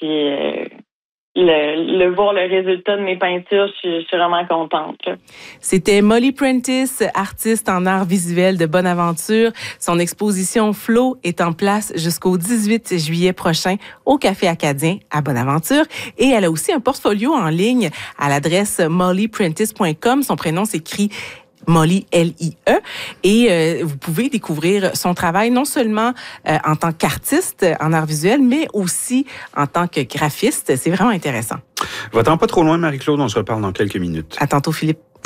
puis le voir le résultat de mes peintures, je suis vraiment contente. Là. C'était Molly Prentice, artiste en art visuel de Bonaventure. Son exposition Flow est en place jusqu'au 18 juillet prochain au Café Acadien à Bonaventure. Et elle a aussi un portfolio en ligne à l'adresse mollyprentice.com. Son prénom s'écrit Molly, L-I-E. Et vous pouvez découvrir son travail non seulement en tant qu'artiste en art visuel, mais aussi en tant que graphiste. C'est vraiment intéressant. Va-t'en pas trop loin, Marie-Claude. On se reparle dans quelques minutes. À tantôt, Philippe.